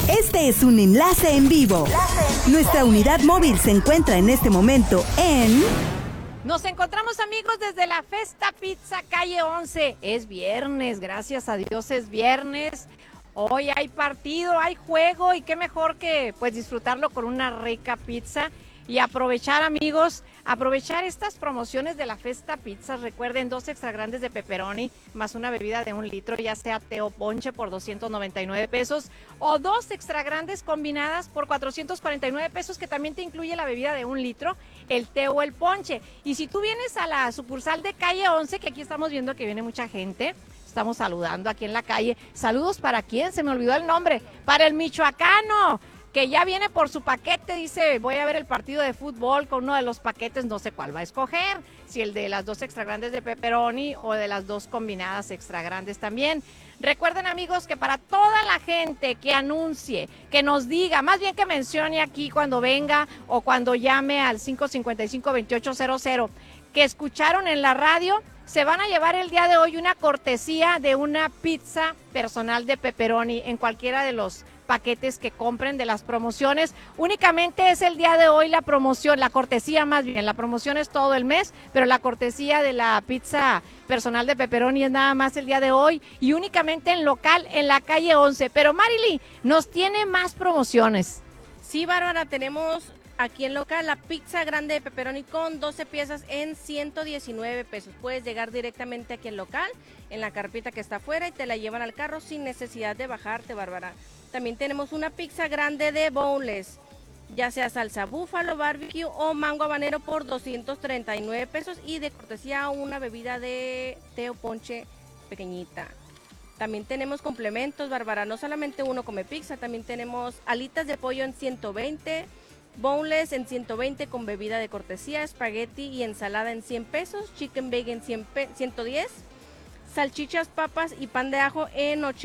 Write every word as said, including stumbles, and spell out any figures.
Este es un enlace en vivo. Nuestra unidad móvil se encuentra en este momento en... Nos encontramos, amigos, desde la Festa Pizza Calle once. Es viernes, gracias a Dios es viernes. Hoy hay partido, hay juego y qué mejor que pues disfrutarlo con una rica pizza y aprovechar, amigos, aprovechar estas promociones de la Festa Pizza. Recuerden, dos extra grandes de pepperoni más una bebida de un litro, ya sea té o ponche por doscientos noventa y nueve pesos o dos extra grandes combinadas por cuatrocientos cuarenta y nueve pesos, que también te incluye la bebida de un litro, el té o el ponche. Y si tú vienes a la sucursal de Calle once, que aquí estamos viendo que viene mucha gente, estamos saludando aquí en la calle. Saludos para quién, se me olvidó el nombre, para el michoacano, que ya viene por su paquete, dice, voy a ver el partido de fútbol con uno de los paquetes, no sé cuál va a escoger, si el de las dos extra grandes de pepperoni o de las dos combinadas extra grandes también. Recuerden, amigos, que para toda la gente que anuncie, que nos diga, más bien que mencione aquí cuando venga o cuando llame al cinco cinco cinco, veintiocho cero cero, que escucharon en la radio, se van a llevar el día de hoy una cortesía de una pizza personal de pepperoni en cualquiera de los paquetes que compren de las promociones. Únicamente es el día de hoy la promoción, la cortesía más bien, la promoción es todo el mes, pero la cortesía de la pizza personal de pepperoni es nada más el día de hoy y únicamente en local en la calle once. Pero Marily nos tiene más promociones. Sí, Bárbara, tenemos aquí en local la pizza grande de pepperoni con doce piezas en ciento diecinueve pesos. Puedes llegar directamente aquí en local, en la carpeta que está afuera, y te la llevan al carro sin necesidad de bajarte, Bárbara. También tenemos una pizza grande de boneless, ya sea salsa búfalo, barbecue o mango habanero por doscientos treinta y nueve pesos, y de cortesía una bebida de té o ponche pequeñita. También tenemos complementos, Bárbara, no solamente uno come pizza, también tenemos alitas de pollo en ciento veinte, boneless en ciento veinte con bebida de cortesía, espagueti y ensalada en cien pesos, chicken bacon en ciento diez, salchichas, papas y pan de ajo en ochenta.